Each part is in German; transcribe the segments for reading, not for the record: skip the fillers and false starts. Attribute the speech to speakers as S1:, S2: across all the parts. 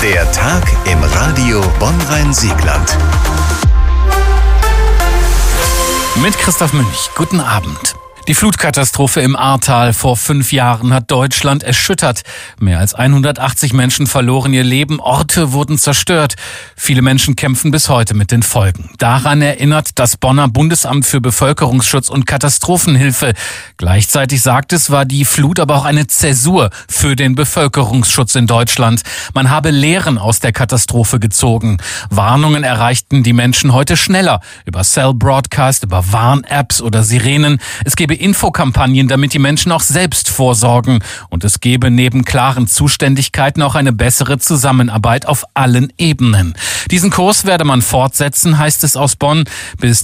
S1: Der Tag im Radio Bonn-Rhein-Siegland.
S2: Mit Christoph Münch. Guten Abend. Die Flutkatastrophe im Ahrtal vor 5 Jahren hat Deutschland erschüttert. Mehr als 180 Menschen verloren ihr Leben, Orte wurden zerstört. Viele Menschen kämpfen bis heute mit den Folgen. Daran erinnert das Bonner Bundesamt für Bevölkerungsschutz und Katastrophenhilfe. Gleichzeitig sagt es, war die Flut aber auch eine Zäsur für den Bevölkerungsschutz in Deutschland. Man habe Lehren aus der Katastrophe gezogen. Warnungen erreichten die Menschen heute schneller. Über Cell Broadcast, über Warn-Apps oder Sirenen. Es gebe Infokampagnen, damit die Menschen auch selbst vorsorgen. Und es gebe neben klaren Zuständigkeiten auch eine bessere Zusammenarbeit auf allen Ebenen. Diesen Kurs werde man fortsetzen, heißt es aus Bonn. Bis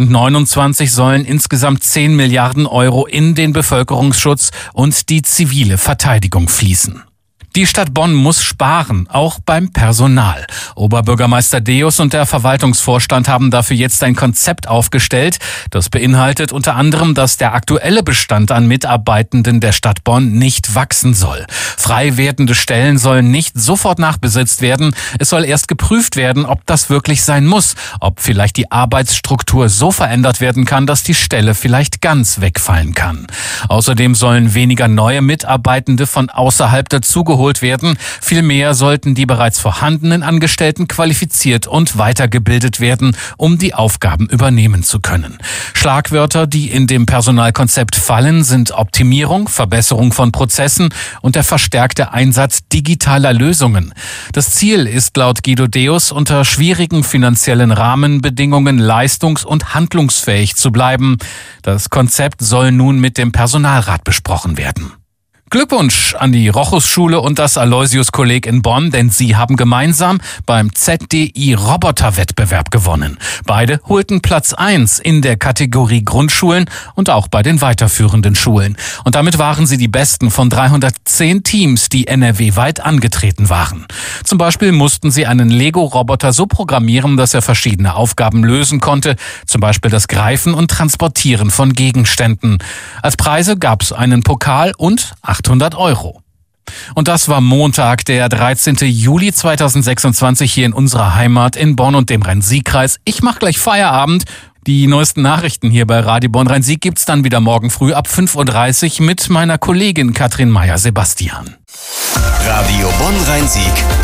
S2: 2029 sollen insgesamt 10 Milliarden Euro in den Bevölkerungsschutz und die zivile Verteidigung fließen. Die Stadt Bonn muss sparen, auch beim Personal. Oberbürgermeister Deus und der Verwaltungsvorstand haben dafür jetzt ein Konzept aufgestellt. Das beinhaltet unter anderem, dass der aktuelle Bestand an Mitarbeitenden der Stadt Bonn nicht wachsen soll. Frei werdende Stellen sollen nicht sofort nachbesetzt werden. Es soll erst geprüft werden, ob das wirklich sein muss. Ob vielleicht die Arbeitsstruktur so verändert werden kann, dass die Stelle vielleicht ganz wegfallen kann. Außerdem sollen weniger neue Mitarbeitende von außerhalb dazugeholt werden. Vielmehr sollten die bereits vorhandenen Angestellten qualifiziert und weitergebildet werden, um die Aufgaben übernehmen zu können. Schlagwörter, die in dem Personalkonzept fallen, sind Optimierung, Verbesserung von Prozessen und der verstärkte Einsatz digitaler Lösungen. Das Ziel ist laut Guido Deus, unter schwierigen finanziellen Rahmenbedingungen leistungs- und handlungsfähig zu bleiben. Das Konzept soll nun mit dem Personalrat besprochen werden. Glückwunsch an die Rochus-Schule und das Aloysius-Kolleg in Bonn, denn sie haben gemeinsam beim ZDI-Roboter-Wettbewerb gewonnen. Beide holten Platz 1 in der Kategorie Grundschulen und auch bei den weiterführenden Schulen. Und damit waren sie die besten von 310 Teams, die NRW-weit angetreten waren. Zum Beispiel mussten sie einen Lego-Roboter so programmieren, dass er verschiedene Aufgaben lösen konnte, zum Beispiel das Greifen und Transportieren von Gegenständen. Als Preise gab es einen Pokal und 800 Euro. Und das war Montag, der 13. Juli 2026 hier in unserer Heimat in Bonn und dem Rhein-Sieg-Kreis. Ich mache gleich Feierabend. Die neuesten Nachrichten hier bei Radio Bonn-Rhein-Sieg gibt's dann wieder morgen früh ab 5:30 Uhr mit meiner Kollegin Katrin Meyer-Sebastian.
S1: Radio Bonn-Rhein-Sieg.